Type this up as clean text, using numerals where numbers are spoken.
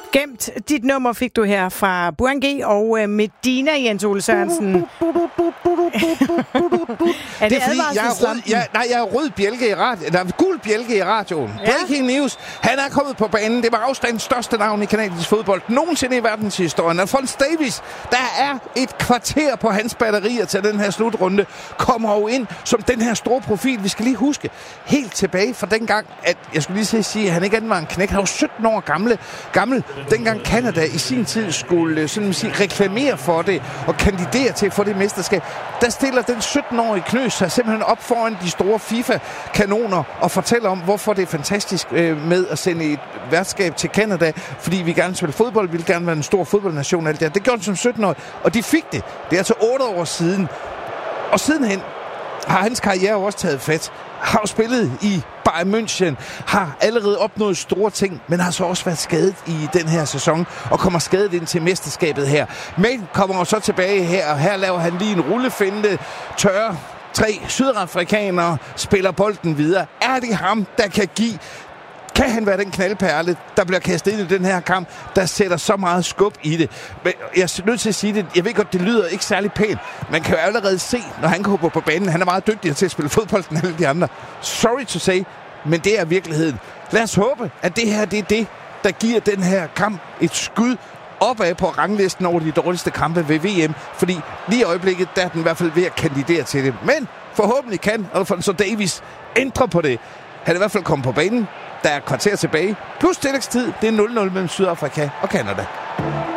Gemt. Dit nummer fik du her fra Burhan G og Medina, Jens Ole Sørensen. Er det advarselslampen? Jeg er rød bjælke i radioen. Der er gul bjælke i radioen. Ja. Breaking news. Han er kommet på banen. Det var afstandens største navn i kanadisk fodbold nogensinde i verdenshistorien. Alphonse Davies, der er et kvarter på hans batterier til den her slutrunde, kommer jo ind som den her store profil. Vi skal lige huske helt tilbage fra dengang, at jeg skulle lige sige, at han ikke var en knægt. Han var 17 år gammel. Dengang Canada i sin tid skulle sådan sige, reklamere for det og kandidere til at få det mesterskab, der stiller den 17-årige Knøs sig simpelthen op foran de store FIFA-kanoner og fortæller om, hvorfor det er fantastisk med at sende et værtskab til Canada, fordi vi gerne spille fodbold, vi vil gerne være en stor fodboldnation. Alt det gjorde han som 17-årig, og de fik det. Det er altså 8 år siden. Og sidenhen har hans karriere også taget fat. Har jo spillet i Bayern München, har allerede opnået store ting, men har så også været skadet i den her sæson, og kommer skadet ind til mesterskabet her. Men kommer så tilbage her, og her laver han lige en rullefinte, tørre 3 sydafrikanere, spiller bolden videre. Er det ham, der kan give? Kan han være den knaldperle, der bliver kastet ind i den her kamp, der sætter så meget skub i det? Men jeg er nødt til at sige det. Jeg ved godt, det lyder ikke særlig pænt. Man kan jo allerede se, når han kommer på banen. Han er meget dygtigere til at spille fodbold end alle de andre. Sorry to say, men det er virkeligheden. Lad os håbe, at det her det er det, der giver den her kamp et skud opad på ranglisten over de dårligste kampe ved VM. Fordi lige i øjeblikket, der er den i hvert fald ved at kandidere til det. Men forhåbentlig kan Alphonse Davies ændre på det. Han er i hvert fald kommet på banen. Der er kvarter tilbage. Plus tillægstid. Det er 0-0 mellem Sydafrika og Canada.